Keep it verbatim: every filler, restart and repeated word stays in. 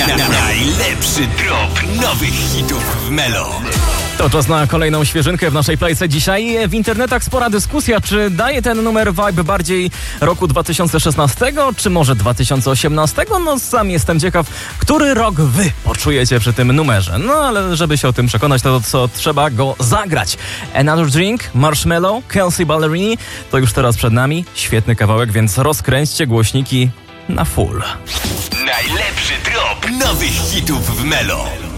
Najlepszy drop nowych hitów w Melo. To czas na kolejną świeżynkę w naszej playce. Dzisiaj w internetach spora dyskusja, czy daje ten numer vibe bardziej roku dwa tysiące szesnastego, czy może dwa tysiące osiemnastego? No sam jestem ciekaw, który rok wy poczujecie przy tym numerze. No ale żeby się o tym przekonać, to co trzeba go zagrać. Another Drink, Marshmello, Kelsey Ballerini, to już teraz przed nami. Świetny kawałek, więc rozkręćcie głośniki na full. Najlepszy drop nowych hitów w Melo.